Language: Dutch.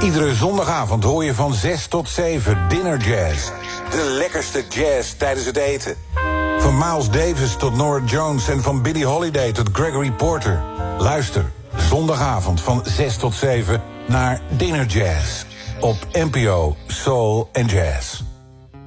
Iedere zondagavond hoor je van 6 tot 7 Dinner Jazz. De lekkerste jazz tijdens het eten. Van Miles Davis tot Norah Jones en van Billie Holiday tot Gregory Porter. Luister zondagavond van 6 tot 7 naar Dinner Jazz op NPO Soul and Jazz.